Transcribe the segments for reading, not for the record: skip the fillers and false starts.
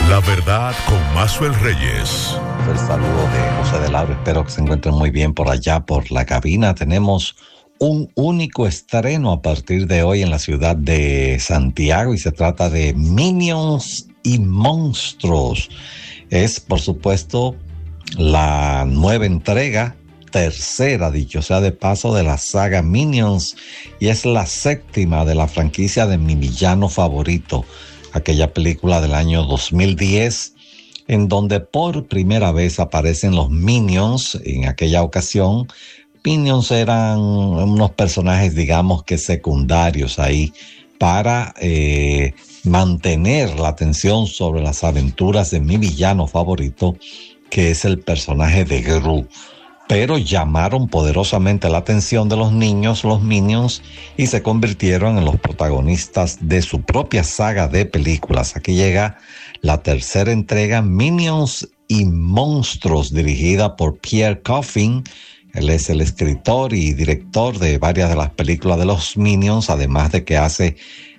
La verdad con Maxwell Reyes. El saludo de José de Lauro. Espero que se encuentren muy bien por allá, por la cabina. Tenemos un único estreno a partir de hoy en la ciudad de Santiago y se trata de Minions y Monstruos. Es, por supuesto, la nueva entrega, tercera, dicho sea de paso, de la saga Minions y es la séptima de la franquicia de mi villano favorito, aquella película del año 2010 en donde por primera vez aparecen los Minions. En aquella ocasión, Minions eran unos personajes, digamos que secundarios ahí para mantener la atención sobre las aventuras de mi villano favorito, que es el personaje de Gru. Pero llamaron poderosamente la atención de los niños, los Minions, y se convirtieron en los protagonistas de su propia saga de películas. Aquí llega la tercera entrega, Minions y Monstruos, dirigida por Pierre Coffin. Él es el escritor y director de varias de las películas de los Minions, además de que hace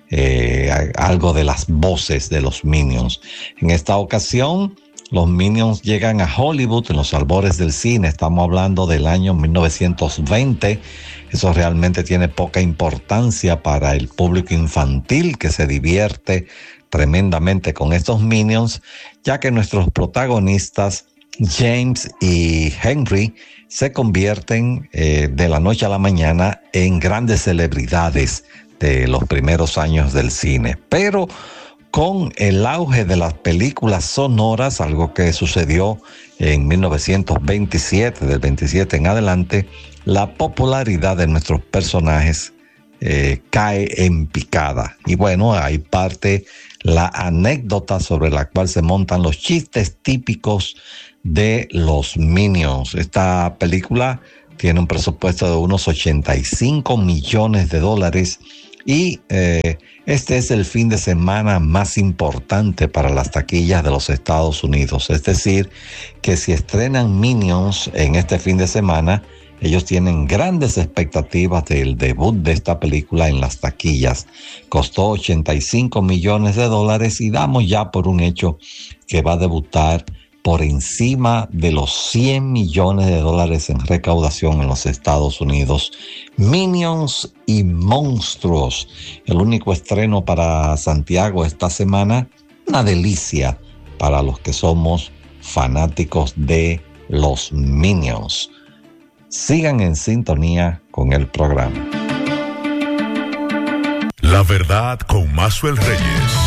algo de las voces de los Minions. En esta ocasión, los Minions llegan a Hollywood en los albores del cine. Estamos hablando del año 1920. Eso realmente tiene poca importancia para el público infantil que se divierte tremendamente con estos Minions, ya que nuestros protagonistas, James y Henry, se convierten de la noche a la mañana en grandes celebridades de los primeros años del cine. Pero con el auge de las películas sonoras, algo que sucedió en 1927, del 27 en adelante, la popularidad de nuestros personajes cae en picada. Y bueno, hay parte la anécdota sobre la cual se montan los chistes típicos de los Minions. Esta película tiene un presupuesto de unos $85 millones y este es el fin de semana más importante para las taquillas de los Estados Unidos. Es decir, que si estrenan Minions en este fin de semana, ellos tienen grandes expectativas del debut de esta película en las taquillas. Costó $85 millones y damos ya por un hecho que va a debutar por encima de los $100 millones en recaudación en los Estados Unidos. Minions y Monstruos, el único estreno para Santiago esta semana. Una delicia para los que somos fanáticos de los Minions. Sigan en sintonía con el programa. La verdad con Maxwell Reyes.